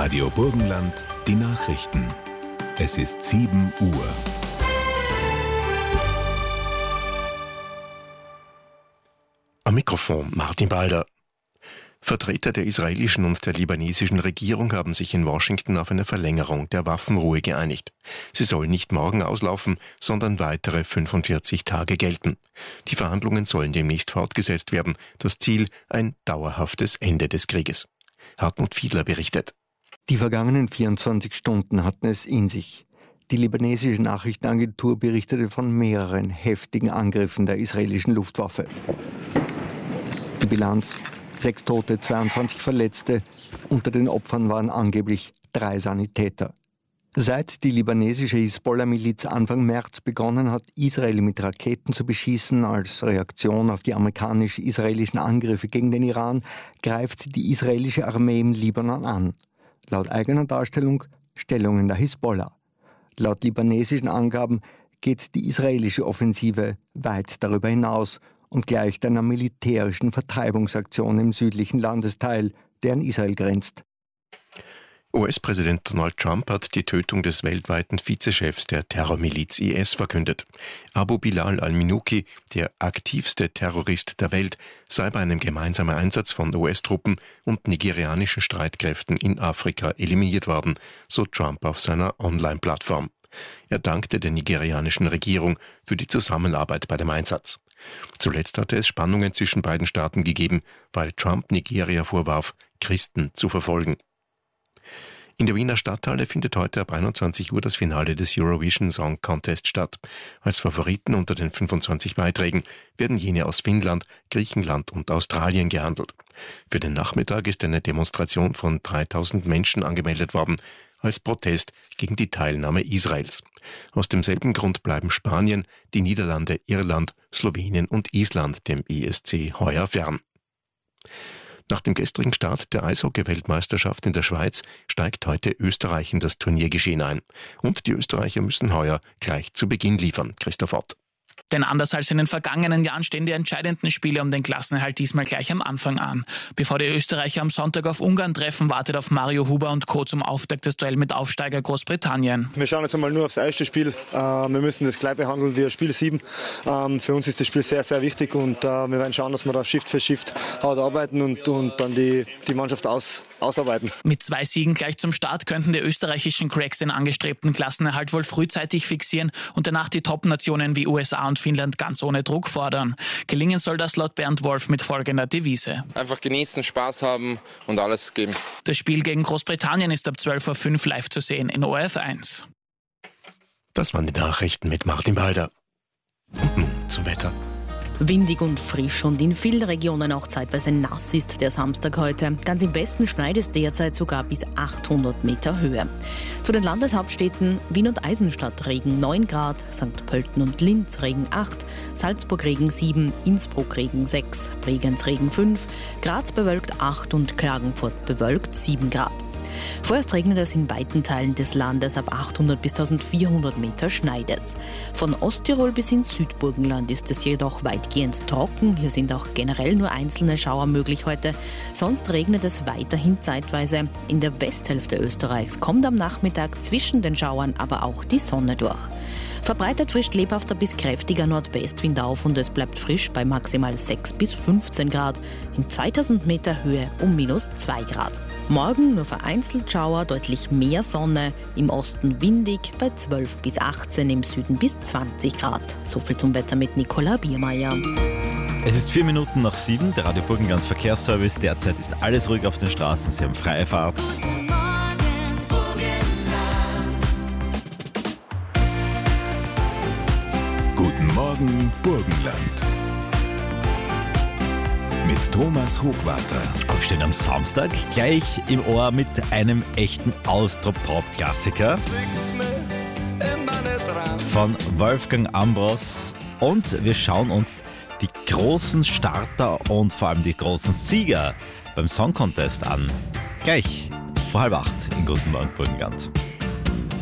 Radio Burgenland, die Nachrichten. Es ist 7 Uhr. Am Mikrofon Martin Balder. Vertreter der israelischen und der libanesischen Regierung haben sich in Washington auf eine Verlängerung der Waffenruhe geeinigt. Sie soll nicht morgen auslaufen, sondern weitere 45 Tage gelten. Die Verhandlungen sollen demnächst fortgesetzt werden. Das Ziel: ein dauerhaftes Ende des Krieges. Hartmut Fiedler berichtet. Die vergangenen 24 Stunden hatten es in sich. Die libanesische Nachrichtenagentur berichtete von mehreren heftigen Angriffen der israelischen Luftwaffe. Die Bilanz: 6 Tote, 22 Verletzte. Unter den Opfern waren angeblich 3 Sanitäter. Seit die libanesische Hisbollah-Miliz Anfang März begonnen hat, Israel mit Raketen zu beschießen, als Reaktion auf die amerikanisch-israelischen Angriffe gegen den Iran, greift die israelische Armee im Libanon an. Laut eigener Darstellung Stellungen der Hisbollah. Laut libanesischen Angaben geht die israelische Offensive weit darüber hinaus und gleicht einer militärischen Vertreibungsaktion im südlichen Landesteil, der an Israel grenzt. US-Präsident Donald Trump hat die Tötung des weltweiten Vizechefs der Terrormiliz IS verkündet. Abu Bilal al-Minuki, der aktivste Terrorist der Welt, sei bei einem gemeinsamen Einsatz von US-Truppen und nigerianischen Streitkräften in Afrika eliminiert worden, so Trump auf seiner Online-Plattform. Er dankte der nigerianischen Regierung für die Zusammenarbeit bei dem Einsatz. Zuletzt hatte es Spannungen zwischen beiden Staaten gegeben, weil Trump Nigeria vorwarf, Christen zu verfolgen. In der Wiener Stadthalle findet heute ab 21 Uhr das Finale des Eurovision Song Contest statt. Als Favoriten unter den 25 Beiträgen werden jene aus Finnland, Griechenland und Australien gehandelt. Für den Nachmittag ist eine Demonstration von 3000 Menschen angemeldet worden, als Protest gegen die Teilnahme Israels. Aus demselben Grund bleiben Spanien, die Niederlande, Irland, Slowenien und Island dem ESC heuer fern. Nach dem gestrigen Start der Eishockey-Weltmeisterschaft in der Schweiz steigt heute Österreich in das Turniergeschehen ein. Und die Österreicher müssen heuer gleich zu Beginn liefern. Christoph Ott. Denn anders als in den vergangenen Jahren stehen die entscheidenden Spiele um den Klassenerhalt diesmal gleich am Anfang an. Bevor die Österreicher am Sonntag auf Ungarn treffen, wartet auf Mario Huber und Co. zum Auftakt des Duell mit Aufsteiger Großbritannien. Wir schauen jetzt einmal nur aufs erste Spiel. Wir müssen das gleich behandeln wie Spiel 7. Für uns ist das Spiel sehr, sehr wichtig und wir werden schauen, dass wir da Shift für Shift hart arbeiten und dann die Mannschaft ausarbeiten. Mit 2 Siegen gleich zum Start könnten die österreichischen Cracks den angestrebten Klassenerhalt wohl frühzeitig fixieren und danach die Top-Nationen wie USA und Finnland ganz ohne Druck fordern. Gelingen soll das laut Bernd Wolf mit folgender Devise: einfach genießen, Spaß haben und alles geben. Das Spiel gegen Großbritannien ist ab 12.05 Uhr live zu sehen in ORF1. Das waren die Nachrichten mit Martin Balder. Und nun zum Wetter. Windig und frisch und in vielen Regionen auch zeitweise nass ist der Samstag heute. Ganz im Westen schneit es derzeit sogar bis 800 Meter Höhe. Zu den Landeshauptstädten: Wien und Eisenstadt Regen 9 Grad, St. Pölten und Linz Regen 8, Salzburg Regen 7, Innsbruck Regen 6, Bregenz Regen 5, Graz bewölkt 8 und Klagenfurt bewölkt 7 Grad. Vorerst regnet es in weiten Teilen des Landes, ab 800 bis 1400 Meter schneit es. Von Osttirol bis ins Südburgenland ist es jedoch weitgehend trocken. Hier sind auch generell nur einzelne Schauer möglich heute. Sonst regnet es weiterhin zeitweise. In der Westhälfte Österreichs kommt am Nachmittag zwischen den Schauern aber auch die Sonne durch. Verbreitet frischt lebhafter bis kräftiger Nordwestwind auf und es bleibt frisch bei maximal 6 bis 15 Grad. In 2000 Meter Höhe um -2 Grad. Morgen nur vereinzelt Schauer, deutlich mehr Sonne, im Osten windig, bei 12 bis 18, im Süden bis 20 Grad. So viel zum Wetter mit Nicola Biermeier. Es ist 4 Minuten nach 7, der Radio Burgenland Verkehrsservice. Derzeit ist alles ruhig auf den Straßen, Sie haben freie Fahrt. Guten Morgen, Burgenland. Mit Thomas Hochwarter. Aufstehen am Samstag, gleich im Ohr mit einem echten Austro-Pop-Klassiker von Wolfgang Ambros. Und wir schauen uns die großen Starter und vor allem die großen Sieger beim Song Contest an. Gleich vor 7:30 in Guten Morgen Burgenland.